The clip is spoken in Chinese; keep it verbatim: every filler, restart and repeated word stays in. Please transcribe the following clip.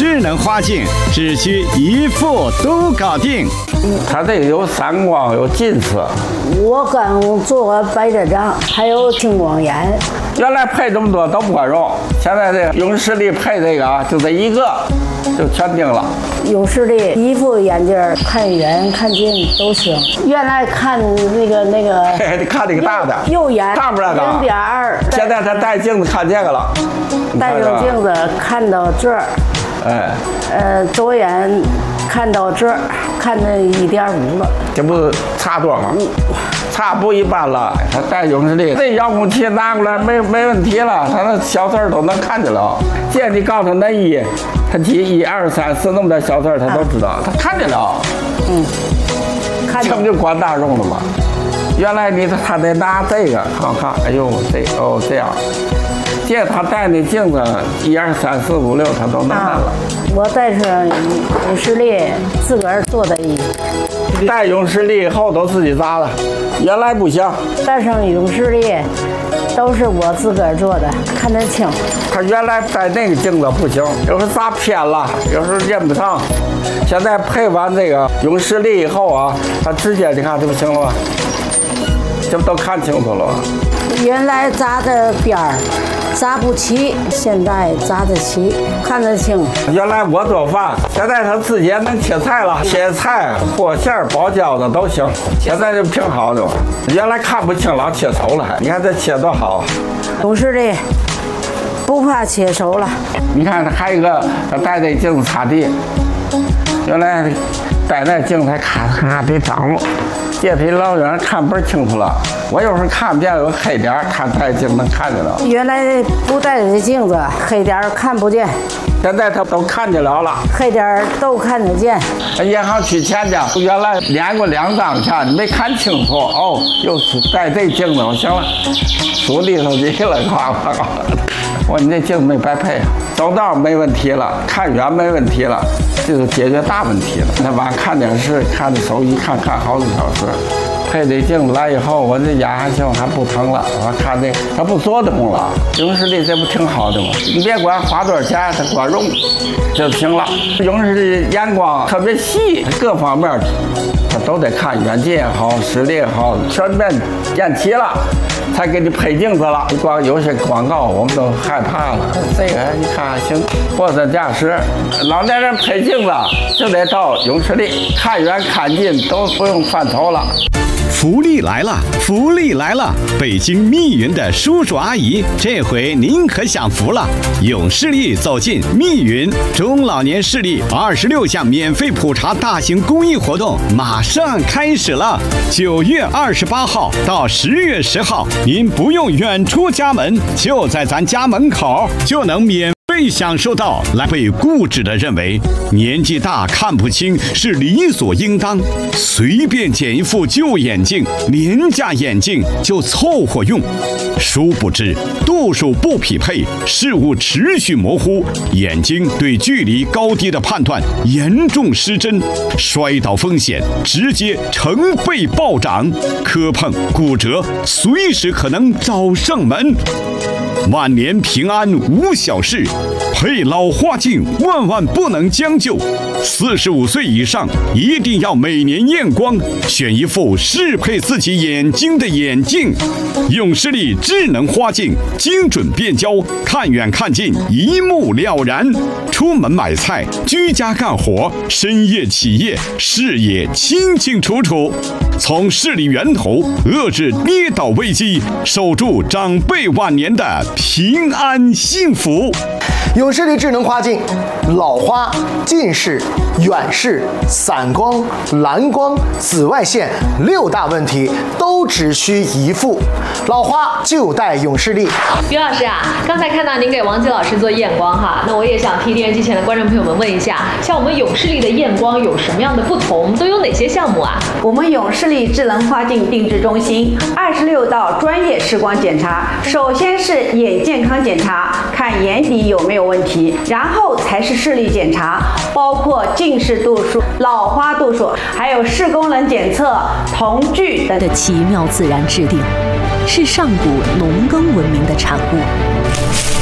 智能花镜，只需一副都搞定。 它这个有散光，有近视。 我刚做过白内障，还有青光眼。 原来配这么多都不管用，现在这个永视力配这个啊，就这一个就全定了。 永视力一副眼镜，看远看近都行。原来看那个那个， 你看这个大的， 右眼看不着的， 边儿。 现在他戴镜子看这个了， 戴上镜子看到这儿， 哎， 呃，左眼看到这儿，看到一点五了， 这不差多吗？差不一般了。他戴永视力，这遥控器拿过来没没问题了，他那小字儿都能看见了。见你告诉他那一，他记一二三四那么点小字儿，他都知道，他看见了。 嗯，看见。 这不就管大众了吗？原来你他得拿这个看看，哎呦这哦这样，借他戴那镜子一二三四五六他都能看了。 我戴上永视力，自个儿做的衣。 戴永视力以后都自己扎了，原来不行。 戴上永视力都是我自个儿做的，看得清。 他原来戴那个镜子不行，有时候扎偏了，有时候认不上。现在配完这个永视力以后啊，他直接你看这不行了吗？这不都看清楚了吗？ 原来扎的边儿扎不齐，现在扎得齐，看得清。 原来我做饭，现在他自己也能切菜了，切菜、和馅儿、包饺子都行。现在就挺好的，原来看不清，老切熟了。你看这切多好。 永视力不怕切熟了。 你看还有一个，他戴这镜子擦地，原来戴那镜子还咔咔得掌握。这比老远看倍儿清楚了，我有时候看不见有黑点儿，他戴镜能看见了。 原来不戴这镜子，黑点儿看不见， 现在他都看见了了， 黑点儿都看得见。 银行取钱去，原来连过两张钱，你没看清楚，哦，又戴这镜子，行了，数里头去了，夸夸夸。我说你这镜子没白配，走道没问题了，看远没问题了，这就解决大问题了。那晚看电视，看着手机看看好几小时，配这镜子来以后，我这眼还行，还不疼了。我看这它不作动了，永视力这不挺好的吗？你别管花多少钱，它管用就行了。永视力眼光特别细，各方面它都得看，远近也好，视力也好，全面验齐了。才给你配镜子了，光有些广告我们都害怕了。这个你看行，货车驾驶，老年人配镜子就得到永视力，看远看近都不用翻头了。 福利来了，福利来了！北京密云的叔叔阿姨，这回您可享福了！永视力走进密云中老年视力二十六项免费普查大型公益活动马上开始了，九月二十八号到十月十号，您不用远出家门，就在咱家门口就能免被享受到。来被固执地认为年纪大看不清是理所应当，随便捡一副旧眼镜、廉价眼镜就凑合用，殊不知度数不匹配，视物持续模糊，眼睛对距离高低的判断严重失真，摔倒风险直接成倍暴涨，磕碰骨折随时可能找上门。万年平安无小事，配老花镜万万不能将就。四十五岁以上一定要每年验光，选一副适配自己眼睛的眼镜。永视力智能花镜，精准变焦，看远看近一目了然。出门买菜、居家干活、深夜起夜，视野清清楚楚。从视力源头遏制跌倒危机，守住长辈晚年的平安幸福。 永视力智能花镜，老花、近视、远视、散光、蓝光、紫外线六大问题都只需一副，老花就戴永视力。 于老师啊，刚才看到您给王吉老师做验光哈，那我也想替电视机前的观众朋友们问一下，像我们永视力的验光有什么样的不同，都有哪些项目啊？ 我们永视力智能花镜定制中心二十六道专业视光检查，首先是眼健康检查，看眼底有没有问题，然后才是视力检查，包括近视度数、老花度数，还有视功能检测、瞳距等的奇妙自然制定，是上古农耕文明的产物。